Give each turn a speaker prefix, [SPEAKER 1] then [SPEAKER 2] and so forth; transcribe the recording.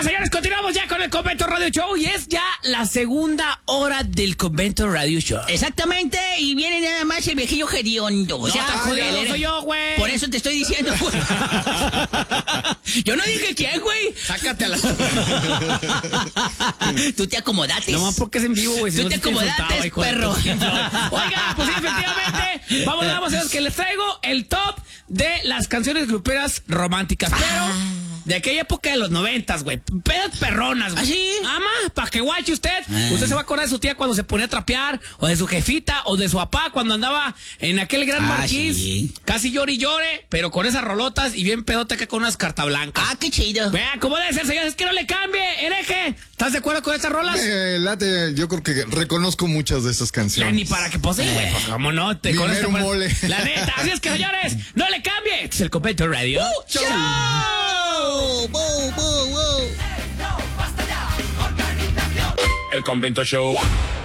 [SPEAKER 1] señores, continuamos ya con el Convento Radio Show y es ya la segunda hora del Convento Radio Show.
[SPEAKER 2] Exactamente, y viene nada más el viejillo hediondo. O sea,
[SPEAKER 1] tan jodido soy yo, güey.
[SPEAKER 2] Por eso te estoy diciendo, güey. Yo no dije quién, güey.
[SPEAKER 1] Sácate a la...
[SPEAKER 2] Tú te acomodates.
[SPEAKER 1] No más porque es en vivo, güey. Si
[SPEAKER 2] Tú
[SPEAKER 1] no
[SPEAKER 2] te acomodates, perro.
[SPEAKER 1] Oiga, pues sí, efectivamente, vamos a ver que les traigo el top de las canciones gruperas románticas, pero de aquella época de los 90s, güey. Pedas perronas, güey.
[SPEAKER 2] ¿Ah, sí?
[SPEAKER 1] Ama, para que guache usted. Usted se va a acordar de su tía cuando se ponía a trapear, o de su jefita, o de su papá cuando andaba en aquel gran marquís.
[SPEAKER 2] Sí.
[SPEAKER 1] Casi llore y llore, pero con esas rolotas y bien pedote acá con unas carta blancas.
[SPEAKER 2] Ah, qué chido.
[SPEAKER 1] Vea, ¿cómo debe ser, señores? Es que no le cambie, hereje. ¿Estás de acuerdo con estas rolas?
[SPEAKER 3] Late, yo creo que reconozco muchas de estas canciones.
[SPEAKER 1] Ni para que posee, güey. Pues cómo no, te con
[SPEAKER 3] Dinero
[SPEAKER 1] esta
[SPEAKER 3] mole.
[SPEAKER 1] La neta, así es que, señores, no le cambie. Este es el Convento Radio Show.
[SPEAKER 2] Wow.
[SPEAKER 1] El Convento Show.